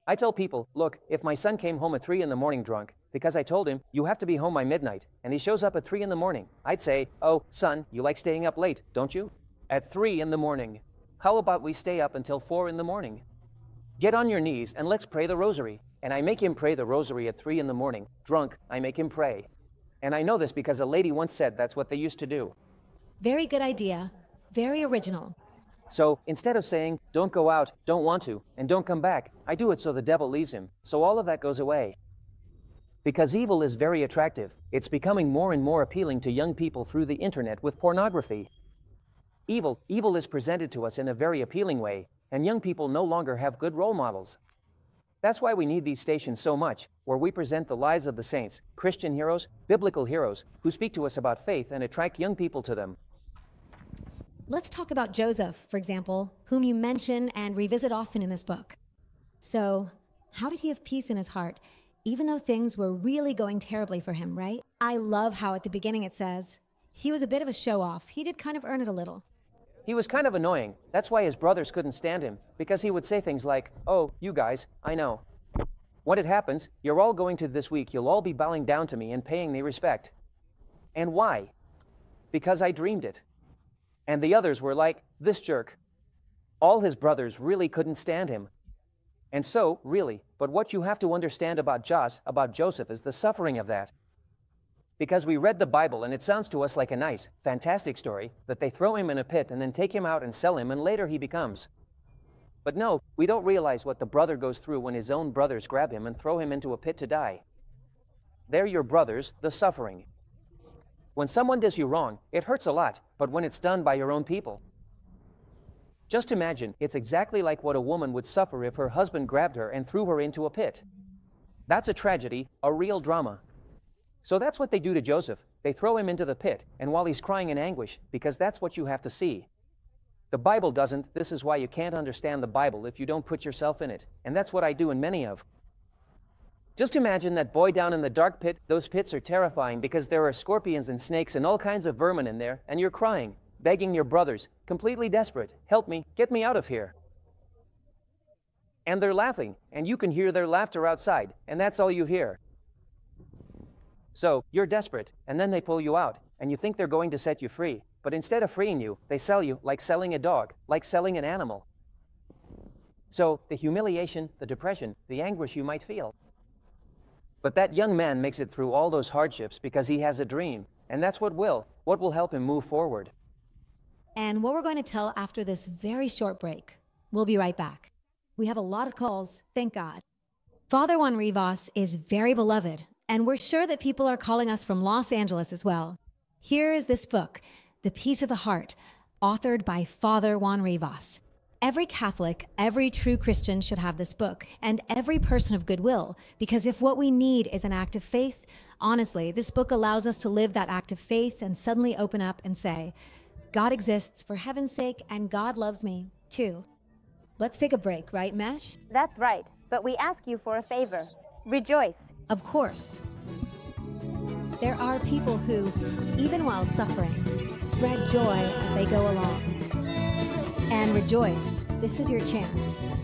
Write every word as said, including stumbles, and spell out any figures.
I tell people, look, if my son came home at three in the morning drunk, because I told him, you have to be home by midnight, and he shows up at three in the morning, I'd say, oh, son, you like staying up late, don't you? At three in the morning. How about we stay up until four in the morning? Get on your knees and let's pray the rosary. And I make him pray the rosary at three in the morning. Drunk, I make him pray. And I know this because a lady once said that's what they used to do. Very good idea. Very original. So instead of saying, don't go out, don't want to, and don't come back, I do it so the devil leaves him. So all of that goes away. Because evil is very attractive. It's becoming more and more appealing to young people through the internet with pornography. Evil, evil is presented to us in a very appealing way, and young people no longer have good role models. That's why we need these stations so much, where we present the lives of the saints, Christian heroes, biblical heroes, who speak to us about faith and attract young people to them. Let's talk about Joseph, for example, whom you mention and revisit often in this book. So, how did he have peace in his heart, even though things were really going terribly for him, right? I love how at the beginning it says, he was a bit of a show-off. He did kind of earn it a little. He was kind of annoying. That's why his brothers couldn't stand him, because he would say things like, oh, you guys, I know. When it happens, you're all going to this week, you'll all be bowing down to me and paying me respect. And why? Because I dreamed it. And the others were like, this jerk. All his brothers really couldn't stand him. And so, really, but what you have to understand about Jos, about Joseph, is the suffering of that. Because we read the Bible and it sounds to us like a nice, fantastic story, that they throw him in a pit and then take him out and sell him and later he becomes. But no, we don't realize what the brother goes through when his own brothers grab him and throw him into a pit to die. They're your brothers, the suffering. When someone does you wrong, it hurts a lot, but when it's done by your own people. Just imagine, it's exactly like what a woman would suffer if her husband grabbed her and threw her into a pit. That's a tragedy, a real drama. So that's what they do to Joseph. They throw him into the pit, and while he's crying in anguish, because that's what you have to see. The Bible doesn't. This is why you can't understand the Bible if you don't put yourself in it. And that's what I do in many of. Just imagine that boy down in the dark pit. Those pits are terrifying because there are scorpions and snakes and all kinds of vermin in there, and you're crying, begging your brothers, completely desperate, help me, get me out of here. And they're laughing, and you can hear their laughter outside, and that's all you hear. So, you're desperate, and then they pull you out, and you think they're going to set you free, but instead of freeing you, they sell you like selling a dog, like selling an animal. So, the humiliation, the depression, the anguish you might feel. But that young man makes it through all those hardships because he has a dream, and that's what will, what will help him move forward. And what we're going to tell after this very short break. We'll be right back. We have a lot of calls, thank God. Father Juan Rivas is very beloved, and we're sure that people are calling us from Los Angeles as well. Here is this book, The Peace of the Heart, authored by Father Juan Rivas. Every Catholic, every true Christian should have this book, and every person of goodwill, because if what we need is an act of faith, honestly, this book allows us to live that act of faith and suddenly open up and say, God exists for heaven's sake, and God loves me too. Let's take a break, right, Mesh? That's right, but we ask you for a favor. Rejoice. Of course. There are people who, even while suffering, spread joy as they go along. And rejoice. This is your chance.